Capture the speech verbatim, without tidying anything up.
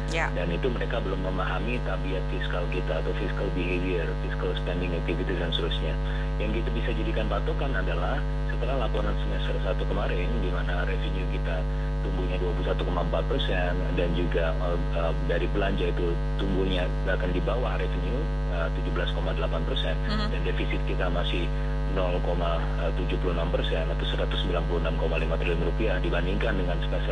Ya. Dan itu mereka belum memahami tabiat fiskal kita atau fiscal behavior, fiscal spending activities dan seterusnya. Yang kita bisa jadikan patokan adalah setelah laporan semester satu kemarin, di mana revenue kita tumbuhnya dua puluh satu koma empat persen dan juga uh, uh, dari belanja itu tumbuhnya bahkan di bawah revenue uh, tujuh belas koma delapan persen Mhm. dan defisit kita masih nol koma tujuh puluh enam persen atau seratus sembilan puluh enam koma lima triliun rupiah dibandingkan dengan semester